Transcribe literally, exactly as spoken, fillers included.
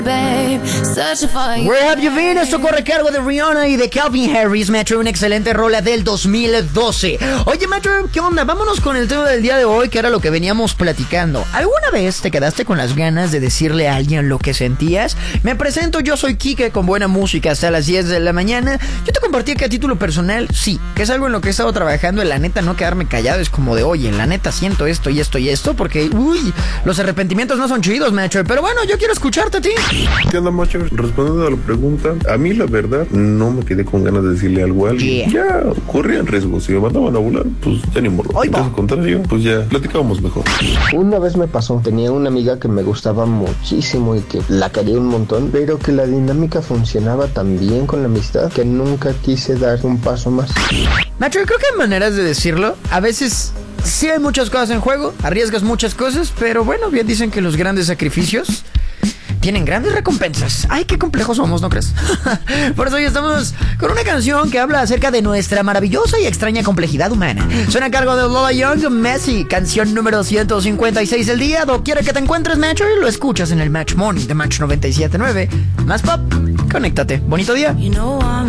Where Have You Been? Esto corre a cargo de Rihanna y de Calvin Harris, Metro, una excelente rola del dos mil doce. Oye, Metro, ¿qué onda? Vámonos con el tema del día de hoy, que era lo que veníamos platicando. ¿Alguna vez te quedaste con las ganas de decirle a alguien lo que sentías? Me presento, yo soy Kike, con buena música hasta las diez de la mañana. Yo te compartí que a título personal, sí, que es algo en lo que he estado trabajando. En la neta, no quedarme callado, es como de, oye, en la neta siento esto y esto y esto, porque, uy, los arrepentimientos no son chidos, Metro. Pero bueno, yo quiero escucharte a ti. ¿Qué onda, macho? Respondiendo a la pregunta, a mí la verdad no me quedé con ganas de decirle algo a alguien. Yeah. Ya corrían riesgo, si me mandaban a volar, pues ya ni modo. En caso contrario, pues ya platicábamos mejor. Una vez me pasó, tenía una amiga que me gustaba muchísimo y que la quería un montón, pero que la dinámica funcionaba tan bien con la amistad que nunca quise dar un paso más. Macho, yo creo que hay maneras de decirlo. A veces sí hay muchas cosas en juego, arriesgas muchas cosas, pero bueno, bien dicen que los grandes sacrificios tienen grandes recompensas. Ay, qué complejos somos, ¿no crees? Por eso hoy estamos con una canción que habla acerca de nuestra maravillosa y extraña complejidad humana. Suena a cargo de Lola Young, Messi, canción número ciento cincuenta y seis del día. Doquiera que te encuentres, Match, y lo escuchas en el Match Morning de Match noventa y siete punto nueve. Más pop, conéctate. Bonito día. You know I'm